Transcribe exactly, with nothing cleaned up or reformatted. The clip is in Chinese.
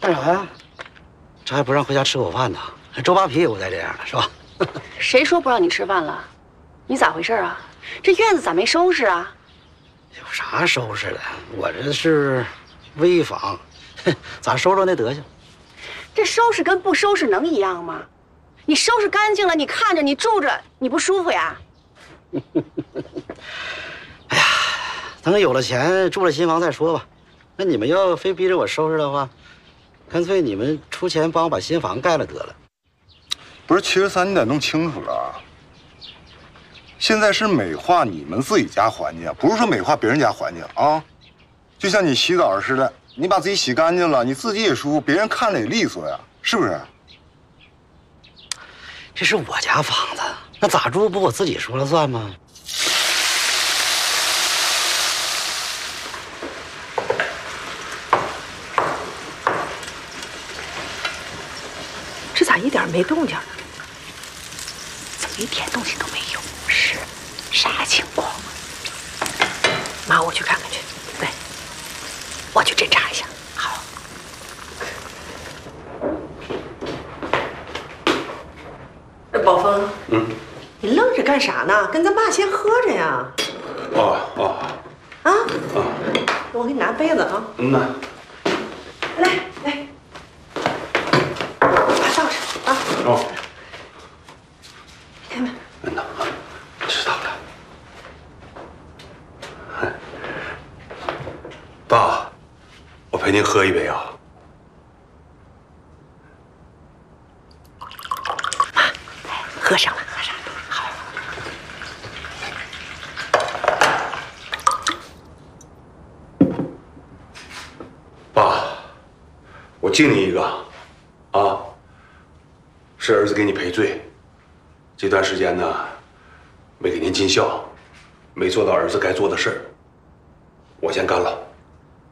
干啥呀？这还不让回家吃口饭呢？周扒皮也不带这样的，是吧？ 谁说不让你吃饭了？你咋回事啊？这院子咋没收拾啊？ 有啥收拾的？我这是危房，咋收拾那德行？ 这收拾跟不收拾能一样吗？你收拾干净了，你看着你住着，你不舒服呀？ 哎呀，等有了钱住了新房再说吧。那你们要非逼着我收拾的话，干脆你们出钱帮我把新房盖了得了。 不是，七十三，你得弄清楚了啊！现在是美化你们自己家环境，不是说美化别人家环境啊。就像你洗澡似的，你把自己洗干净了，你自己也舒服，别人看着也利索呀，是不是？ 这是我家房子，那咋住不我自己说了算吗？ 这咋一点没动静呢？怎么一点动静都没有？是，啥情况？妈，我去看看去。对，我去侦查一下。好。宝峰， 嗯， 你愣着干啥呢？跟咱爸先喝着呀。 哦哦。 啊？ 啊。 我给你拿杯子啊。 嗯呐。 来来。把倒上啊。 哦。 开门。 嗯呐，知道了。爸，我陪您喝一杯啊。 喝上了，喝上了，好。 爸，我敬你一个，啊，是儿子给你赔罪。这段时间呢，没给您尽孝，没做到儿子该做的事儿，我先干了。